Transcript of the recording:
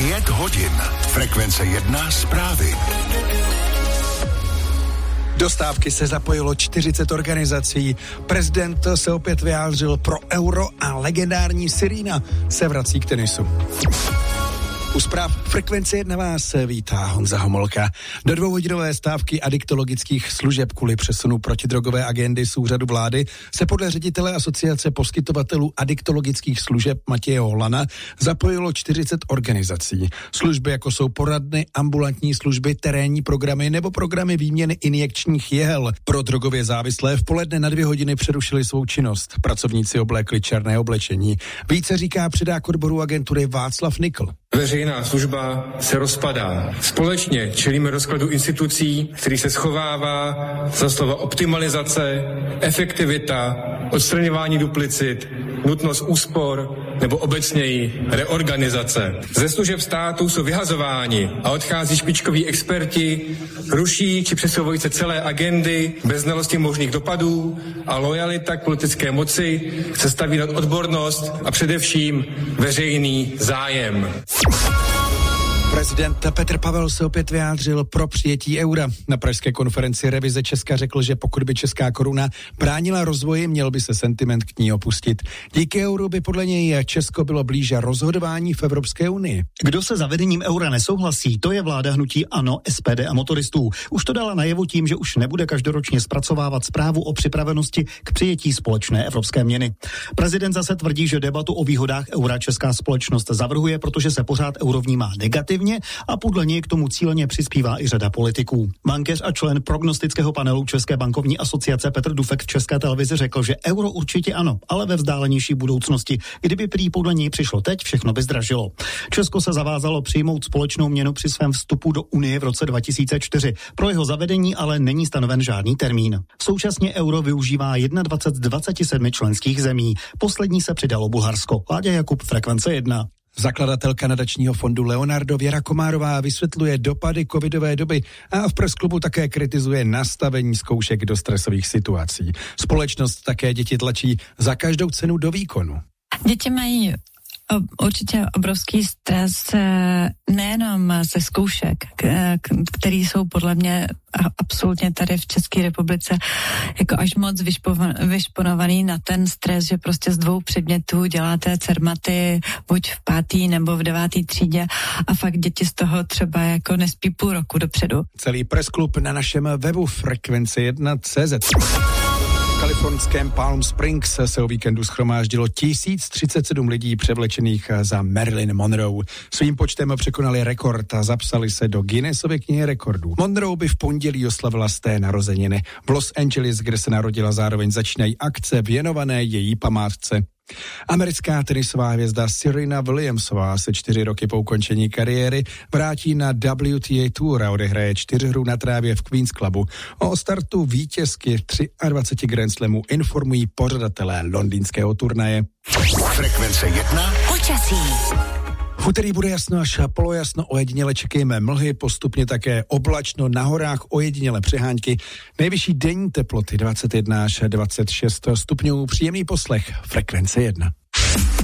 5 hodin. Frekvence 1 zprávy. Do stávky se zapojilo 40 organizací. Prezident se opět vyjádřil pro euro a legendární Serena se vrací k tenisu. U zpráv Frekvence 1 vás vítá Honza Homolka. Do 2hodinové stávky adiktologických služeb kvůli přesunu protidrogové agendy z úřadu vlády se podle ředitele Asociace poskytovatelů adiktologických služeb Matěje Holana zapojilo 40 organizací. Služby jako jsou poradny, ambulantní služby, terénní programy nebo programy výměny injekčních jehel. Pro drogově závislé v poledne na 2 hodiny přerušili svou činnost. Pracovníci oblékli černé oblečení. Více říká předák odboru agentury Václav Nikl. Veřejná služba se rozpadá. Společně čelíme rozkladu institucí, který se schovává za slova optimalizace, efektivita, odstraňování duplicit, nutnost úspor nebo obecněji reorganizace. Ze služeb státu jsou vyhazováni a odchází špičkoví experti, ruší či přesouvají se celé agendy bez znalosti možných dopadů a lojalita k politické moci se staví nad odbornost a především veřejný zájem. Prezident Petr Pavel se opět vyjádřil pro přijetí eura. Na pražské konferenci Revize Česka řekl, že pokud by česká koruna bránila rozvoji, měl by se sentiment k ní opustit. Díky euru by podle něj Česko bylo blíže rozhodování v Evropské unii. Kdo se zavedením eura nesouhlasí, to je vláda hnutí ANO, SPD a motoristů. Už to dala najevo tím, že už nebude každoročně zpracovávat zprávu o připravenosti k přijetí společné evropské měny. Prezident zase tvrdí, že debatu o výhodách eura česká společnost zavrhuje, protože se pořád euro vnímá negativně a podle něj k tomu cíleně přispívá i řada politiků. Bankéř a člen prognostického panelu České bankovní asociace Petr Dufek v České televizi řekl, že euro určitě ano, ale ve vzdálenější budoucnosti. Kdyby prý podle něj přišlo teď, všechno by zdražilo. Česko se zavázalo přijmout společnou měnu při svém vstupu do Unie v roce 2004. Pro jeho zavedení ale není stanoven žádný termín. Současně euro využívá 21 z 27 členských zemí. Poslední se přidalo Bulharsko. Láďa Jakub, Frekvence 1. Zakladatelka nadačního fondu Leonardo Věra Komárová vysvětluje dopady covidové doby a v Pressklubu také kritizuje nastavení zkoušek do stresových situací. Společnost také děti tlačí za každou cenu do výkonu. Děti mají určitě obrovský stres nejenom ze zkoušek, které jsou podle mě absolutně tady v České republice jako až moc vyšponovaný na ten stres, že prostě z 2 předmětů děláte cermaty buď v 5. nebo v 9. třídě a fakt děti z toho třeba jako nespí půl roku dopředu. Celý Pressklub na našem webu Frekvence1.cz. V kalifornském Palm Springs se o víkendu shromáždilo 1037 lidí převlečených za Marilyn Monroe. Svým počtem překonali rekord a zapsali se do Guinnessovy knihy rekordů. Monroe by v pondělí oslavila sté narozeniny. V Los Angeles, kde se narodila, zároveň začínají akce věnované její památce. Americká tenisová hvězda Serena Williamsová se 4 roky po ukončení kariéry vrátí na WTA Tour a odehraje 4 hru na trávě v Queen's Clubu. O startu vítězky 23 Grand Slamů informují pořadatelé londýnského turnaje. Frekvence 1. Počasí. V úterý bude jasno až polojasno, ojediněle čekejme mlhy, postupně také oblačno, na horách ojediněle přehánky. Nejvyšší denní teploty 21 až 26 stupňů, příjemný poslech, Frekvence 1.